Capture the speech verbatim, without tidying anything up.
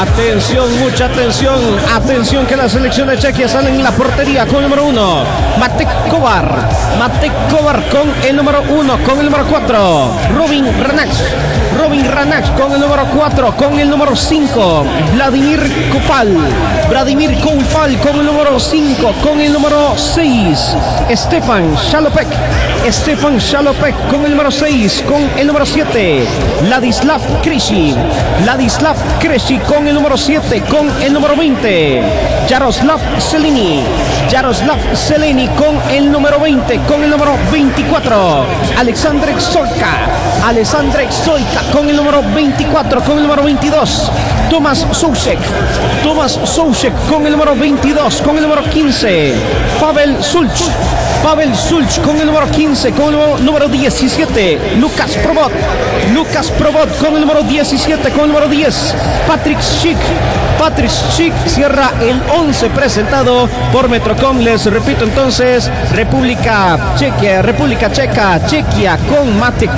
Atención, mucha atención. Atención que la selección de Chequia sale en la portería con el número uno. Matek Kovar. Matek Kovar con el número uno. Con el número cuatro. Robin Ranax. Robin Ranax con el número cuatro. Con el número cinco. Vladimir Koufal. Vladimir Koufal con el número cinco. Con el número seis. Stefan Shalopek. Stefan Shalopek con el número seis. Con el número siete. Ladislav Kreshi. Ladislav Kreshi con el número siete. Con el número veinte. Jaroslav Selini. Jaroslav Selini con el número veinte. Con el número veinticuatro. Alexandre Solka. Alexandre Solka con el número veinticuatro. Con el número veintidós. Tomás Soucek. Tomás Soucek con el número veintidós. Con el número quince. Pavel Sulch. Pavel Sulch con el número quince. Con el número, número diecisiete. Lucas Probot. Lucas Probot con el número diecisiete. Con el número diez. Patrick Schick. Patrick Schick cierra el once presentado por Metrocom. Les repito entonces: República Chequia, República Checa, Chequia con Matek